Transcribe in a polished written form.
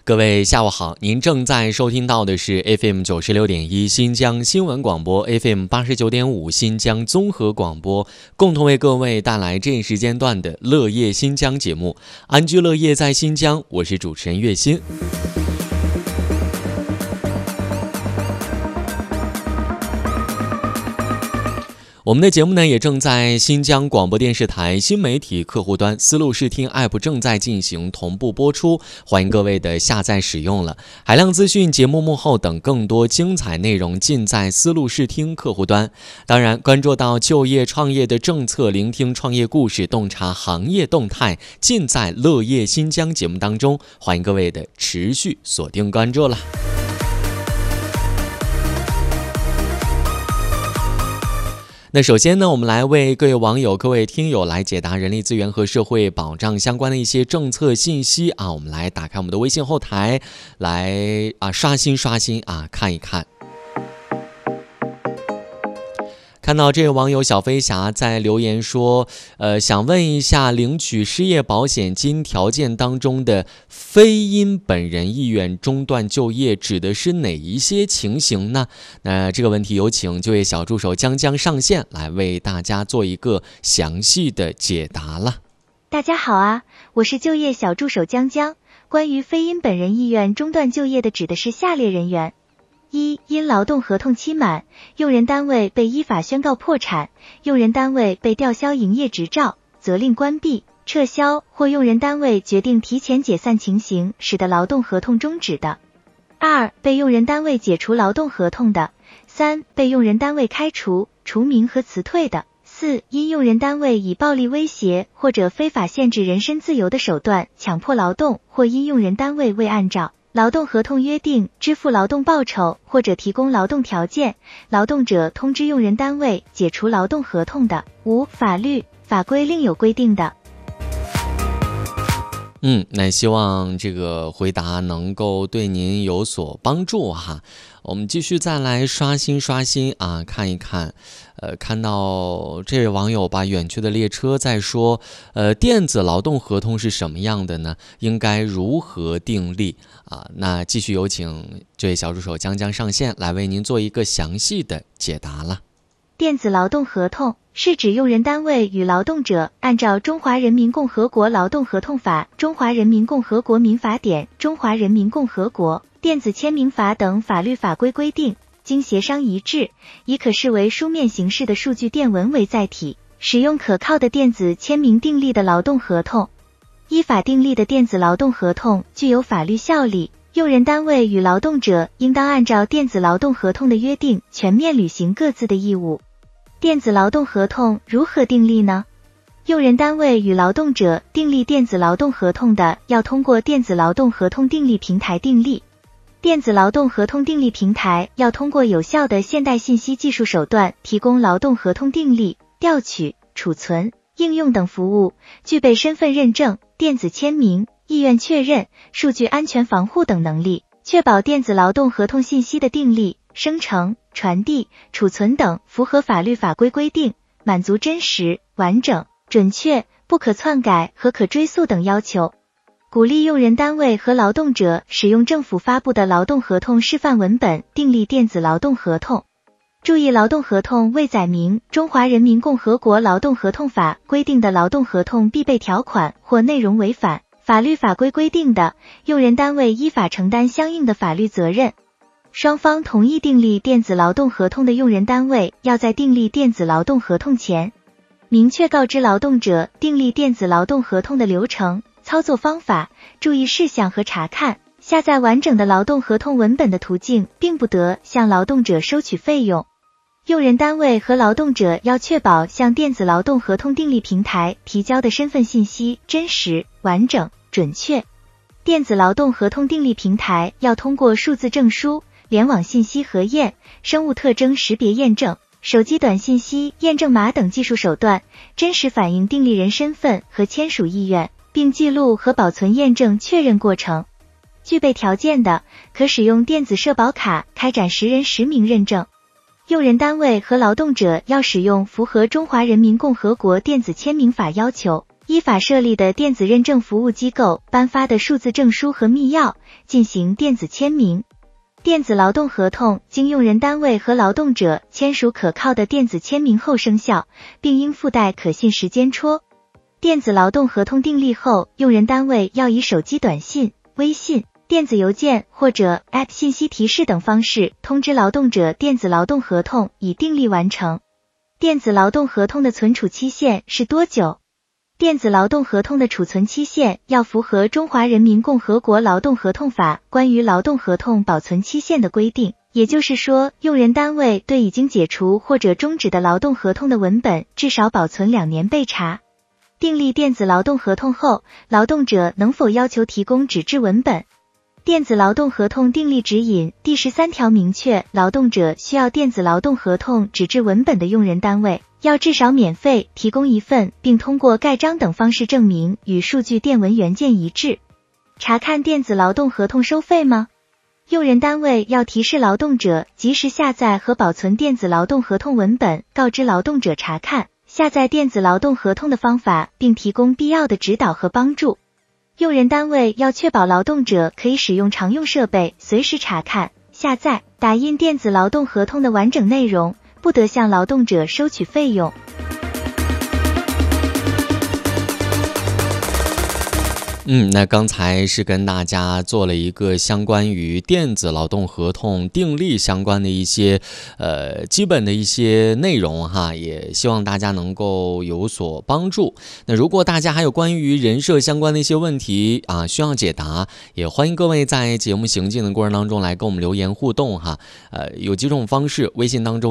各位下午好，您正在收听到的是 FM 96.1新疆新闻广播， FM 89.5新疆综合广播，共同为各位带来这一时间段的乐业新疆节目。安居乐业在新疆，我是主持人岳鑫。我们的节目呢，也正在新疆广播电视台新媒体客户端丝路视听 App 正在进行同步播出，欢迎各位的下载使用了。海量资讯、节目幕后等更多精彩内容尽在丝路视听客户端。当然，关注到就业创业的政策，聆听创业故事，洞察行业动态，尽在乐业新疆节目当中。欢迎各位的持续锁定关注了。那首先呢，我们来为各位网友、各位听友来解答人力资源和社会保障相关的一些政策信息啊。我们来打开我们的微信后台，来刷新看一看。看到这位网友小飞侠在留言说，想问一下，领取失业保险金条件当中的非因本人意愿中断就业指的是哪一些情形呢？那这个问题有请就业小助手江江上线来为大家做一个详细的解答了。 大家好啊，我是就业小助手江江。关于非因本人意愿中断就业的指的是下列人员：一、因劳动合同期满，用人单位被依法宣告破产，用人单位被吊销营业执照、责令关闭、撤销或用人单位决定提前解散情形使得劳动合同终止的；二、被用人单位解除劳动合同的；三、被用人单位开除、除名和辞退的；四、因用人单位以暴力威胁或者非法限制人身自由的手段强迫劳动，或因用人单位未按照劳动合同约定支付劳动报酬或者提供劳动条件，劳动者通知用人单位解除劳动合同的。五、法律法规另有规定的。 那希望这个回答能够对您有所帮助哈。我们继续再来刷新看一看。看到这位网友把远去的列车在说，电子劳动合同是什么样的呢？应该如何订立啊？那继续有请这位小助手江江上线来为您做一个详细的解答了。 电子劳动合同是指用人单位与劳动者按照《中华人民共和国劳动合同法》、《中华人民共和国民法典》、《中华人民共和国电子签名法》等法律法规规定，经协商一致，以可视为书面形式的数据电文为载体，使用可靠的电子签名订立的劳动合同。依法订立的电子劳动合同具有法律效力，用人单位与劳动者应当按照电子劳动合同的约定全面履行各自的义务。电子劳动合同如何订立呢？用人单位与劳动者订立电子劳动合同的，要通过电子劳动合同订立平台订立。电子劳动合同订立平台要通过有效的现代信息技术手段提供劳动合同订立、调取、储存、应用等服务，具备身份认证、电子签名、意愿确认、数据安全防护等能力，确保电子劳动合同信息的订立、生成、传递、储存等符合法律法规规定，满足真实、完整、准确、不可篡改和可追溯等要求。鼓励用人单位和劳动者使用政府发布的劳动合同示范文本订立电子劳动合同。注意，劳动合同未载明《中华人民共和国劳动合同法》规定的劳动合同必备条款或内容违反法律法规规定的，用人单位依法承担相应的法律责任。双方同意订立电子劳动合同的用人单位要在订立电子劳动合同前，明确告知劳动者订立电子劳动合同的流程、操作方法、注意事项和查看、下载完整的劳动合同文本的途径，并不得向劳动者收取费用。用人单位和劳动者要确保向电子劳动合同订立平台提交的身份信息真实、完整、准确。电子劳动合同订立平台要通过数字证书、联网信息核验、生物特征识别验证、手机短信息验证码等技术手段，真实反映订立人身份和签署意愿，并记录和保存验证确认过程。具备条件的，可使用电子社保卡开展实人实名认证。用人单位和劳动者要使用符合《中华人民共和国电子签名法》要求， 依法设立的电子认证服务机构颁发的数字证书和密钥进行电子签名。电子劳动合同经用人单位和劳动者签署可靠的电子签名后生效，并应附带可信时间戳。电子劳动合同订立后，用人单位要以手机短信、微信、电子邮件或者 App 信息提示等方式通知劳动者电子劳动合同已订立完成。电子劳动合同的存储期限是多久？电子劳动合同的储存期限要符合《中华人民共和国劳动合同法》关于劳动合同保存期限的规定，也就是说，用人单位对已经解除或者终止的劳动合同的文本至少保存2年备查。订立电子劳动合同后，劳动者能否要求提供纸质文本？电子劳动合同订立指引第13条明确，劳动者需要电子劳动合同纸质文本的用人单位，要至少免费提供一份，并通过盖章等方式证明与数据电文原件一致。查看电子劳动合同收费吗？用人单位要提示劳动者及时下载和保存电子劳动合同文本，告知劳动者查看、下载电子劳动合同的方法，并提供必要的指导和帮助。用人单位要确保劳动者可以使用常用设备随时查看、下载、打印电子劳动合同的完整内容，不得向劳动者收取费用。 那刚才是跟大家做了一个相关于电子劳动合同订立相关的一些基本的一些内容哈，也希望大家能够有所帮助。那如果大家还有关于人社相关的一些问题啊需要解答，也欢迎各位在节目行进的过程当中来跟我们留言互动哈。有几种方式，微信当中